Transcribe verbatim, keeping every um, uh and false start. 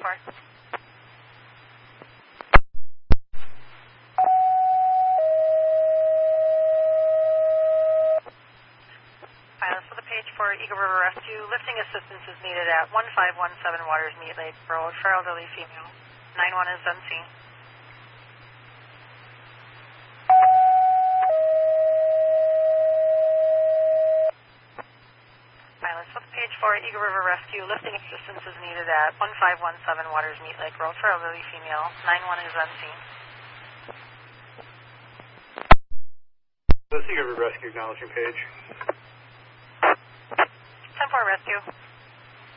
four. Pilot for the page for Eagle River Rescue. Lifting assistance is needed at one five one seven Waters Meat Lake Road for elderly female. nine one is unseen. Page four, Eagle River Rescue. Lifting assistance is needed at one five one seven Waters Meat Lake Road for elderly female. nine one is unseen. Let's Eagle River Rescue, acknowledging page. ten four Rescue.